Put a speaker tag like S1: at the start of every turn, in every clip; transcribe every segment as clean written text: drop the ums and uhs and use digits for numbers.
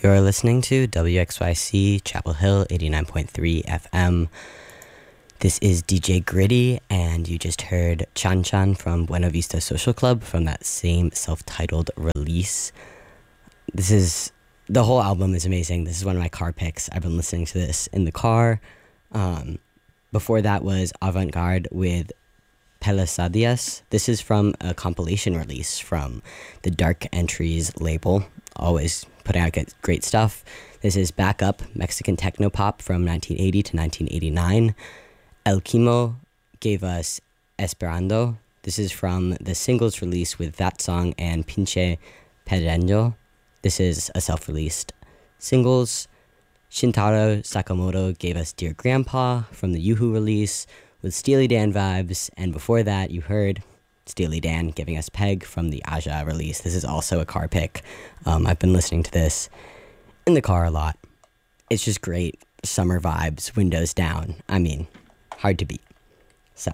S1: You're listening to WXYC Chapel Hill 89.3 FM. This is DJ Gritty, and you just heard Chan Chan from Buena Vista Social Club from that same self-titled release. The whole album is amazing. This is one of my car picks. I've been listening to this in the car. Before that was Avant Garde with Pelasadias. This is from a compilation release from the Dark Entries label. Always putting out great stuff. This is Back Up, Mexican techno pop from 1980 to 1989. El Kimo gave us Esperando. This is from the singles release with that song and Pinche Pereño. This is a self-released singles. Shintaro Sakamoto gave us Dear Grandpa from the Yoo-Hoo release with Steely Dan vibes. And before that, you heard Steely Dan giving us Peg from the Aja release. This is also a car pick. I've been listening to this in the car a lot. It's just great. Summer vibes, windows down. I mean, hard to beat. So,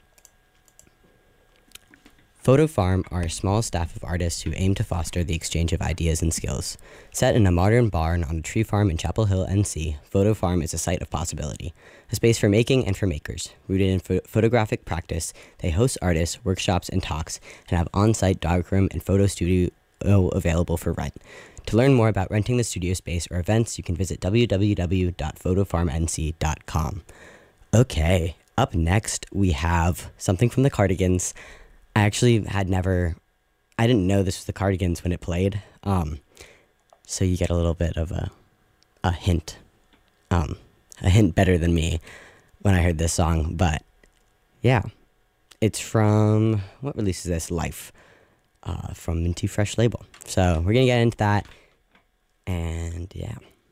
S1: Photo Farm are a small staff of artists who aim to foster the exchange of ideas and skills. Set in a modern barn on a tree farm in Chapel Hill, NC, Photo Farm is a site of possibility, a space for making and for makers. Rooted in photographic practice, they host artists, workshops, and talks, and have on-site darkroom and photo studio available for rent. To learn more about renting the studio space or events, you can visit www.photofarmnc.com. Okay, up next we have something from the Cardigans. I actually I didn't know this was the Cardigans when it played. So you get a little bit of a hint better than me when I heard this song. But yeah, it's from, what release is this? Life, from Minty Fresh label. So we're going to get into that. And yeah,